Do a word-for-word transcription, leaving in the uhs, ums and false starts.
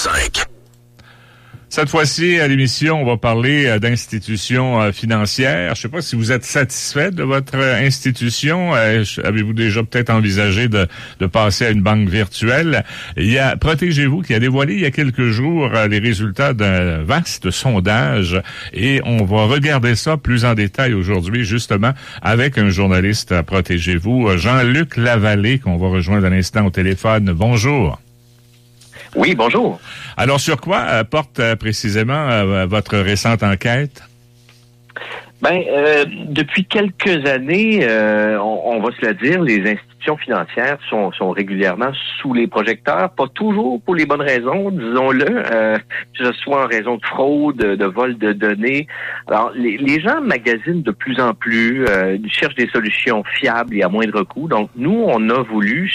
cinq. Cette fois-ci, à l'émission, on va parler d'institutions financières. Je ne sais pas si vous êtes satisfait de votre institution. Avez-vous déjà peut-être envisagé de, de passer à une banque virtuelle? Il y a Protégez-vous qui a dévoilé il y a quelques jours les résultats d'un vaste sondage et on va regarder ça plus en détail aujourd'hui, justement, avec un journaliste à Protégez-vous, Jean-Luc Lavallée, qu'on va rejoindre à l'instant au téléphone. Bonjour. Oui, bonjour. Alors, sur quoi euh, porte euh, précisément euh, votre récente enquête? Ben, euh, depuis quelques années, euh, on, on va se le dire, les institutions financières sont, sont régulièrement sous les projecteurs, pas toujours pour les bonnes raisons, disons-le, euh, que ce soit en raison de fraude, de vol de données. Alors, les, les gens magasinent de plus en plus, euh, cherchent des solutions fiables et à moindre coût. Donc, nous, on a voulu